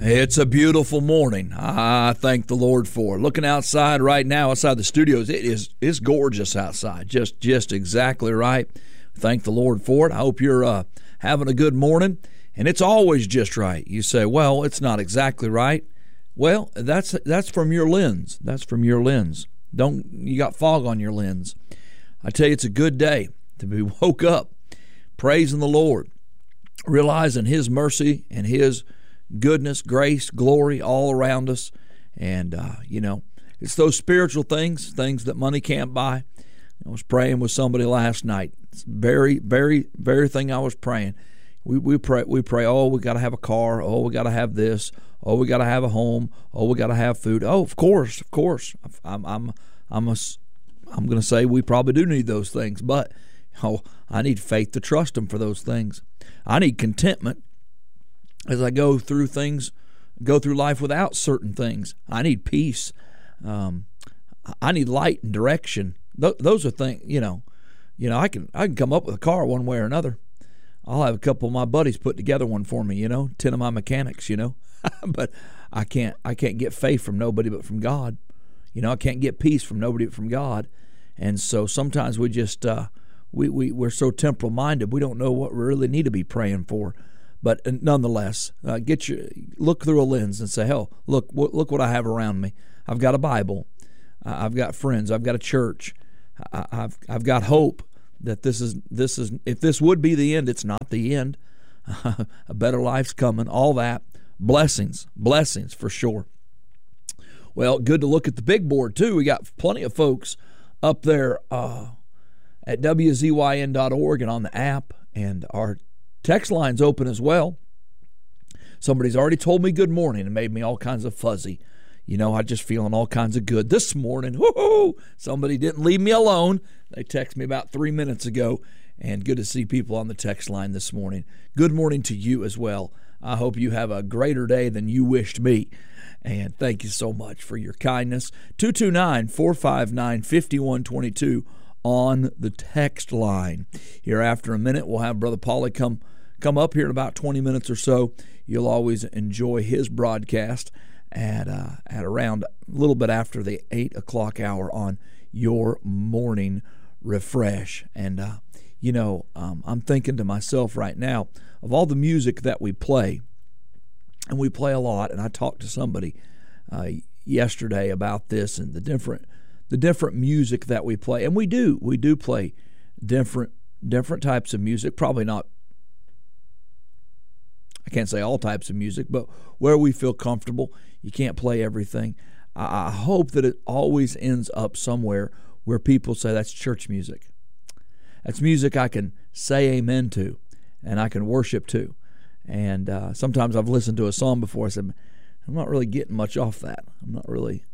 It's a beautiful morning. I thank the Lord for it. Looking outside right now, outside the studios, it's gorgeous outside. Just exactly right. Thank the Lord for it. I hope you're having a good morning. And it's always just right. You say, well, it's not exactly right. Well, that's from your lens. That's from your lens. You got fog on your lens. I tell you, it's a good day to be woke up, praising the Lord, realizing His mercy and His goodness, grace, glory all around us. And, it's those spiritual things that money can't buy. I was praying with somebody last night. It's very, very, very thing I was praying. We pray, oh, we got to have a car. Oh, we got to have this. Oh, we got to have a home. Oh, we got to have food. Oh, of course. I'm going to say we probably do need those things, but I need faith to trust Him for those things. I need contentment as I go through life without certain things. I need peace. I need light and direction. Those are things, I can come up with a car one way or another. I'll have a couple of my buddies put together one for me, 10 of my mechanics, but I can't get faith from nobody but from God. I can't get peace from nobody but from God. And so sometimes we just, we're so temporal minded, we don't know what we really need to be praying for. But nonetheless, look through a lens and say, hell, look what I have around me. I've got a Bible. I've got friends. I've got a church. I've got hope that this is if this would be the end, it's not the end. A better life's coming. All that. Blessings for sure. Well, good to look at the big board too. We got plenty of folks up there at WZYN.org and on the app, and our text line's open as well. Somebody's already told me good morning and made me all kinds of fuzzy. I just feeling all kinds of good this morning. Woo-hoo! Somebody didn't leave me alone. They texted me about 3 minutes ago, and good to see people on the text line this morning. Good morning to you as well. I hope you have a greater day than you wished me. And thank you so much for your kindness. 229-459-5122 on the text line. Here after a minute, we'll have Brother Paulie come up here in about 20 minutes or so. You'll always enjoy his broadcast at around a little bit after the 8 o'clock hour on your morning refresh. And, I'm thinking to myself right now of all the music that we play, and we play a lot, and I talked to somebody yesterday about this and the different music that we play. And we do play different types of music, probably not, I can't say all types of music, but where we feel comfortable. You can't play everything. I hope that it always ends up somewhere where people say that's church music. That's music I can say amen to and I can worship to. And sometimes I've listened to a song before. I said, I'm not really getting much off that. I'm not really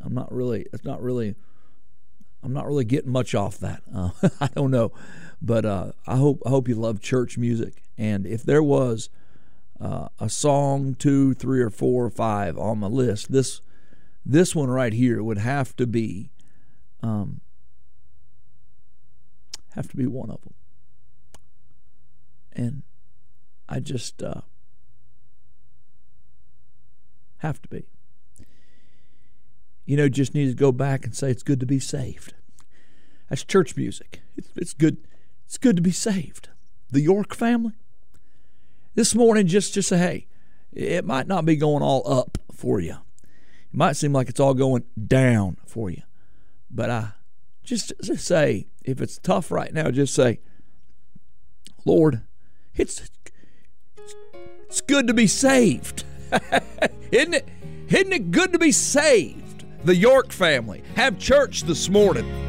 getting much off that. I don't know. But I hope you love church music. And if there was a song, 2, 3, or 4 or 5 on my list, this one right here would have to be one of them. And I just have to be. Just need to go back and say it's good to be saved. That's church music. It's good. It's good to be saved. The York family. This morning, just say, hey, it might not be going all up for you. It might seem like it's all going down for you. But just say, if it's tough right now, just say, Lord, it's good to be saved. Isn't it good to be saved? The York family have church this morning.